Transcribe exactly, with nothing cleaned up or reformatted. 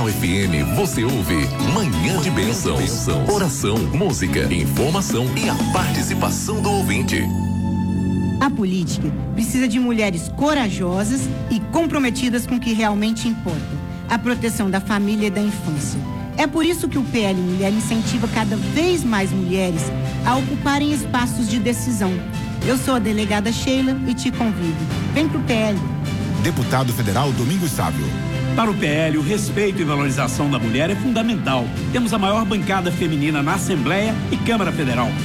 F M você ouve Manhã de Bênção, oração, música, informação e a participação do ouvinte. A política precisa de mulheres corajosas e comprometidas com o que realmente importa, a proteção da família e da infância. É por isso que o P L Mulher incentiva cada vez mais mulheres a ocuparem espaços de decisão. Eu sou a delegada Sheila e te convido. Vem pro P L. Deputado Federal Domingos Sávio. Para o P L, o respeito e valorização da mulher é fundamental. Temos a maior bancada feminina na Assembleia e Câmara Federal.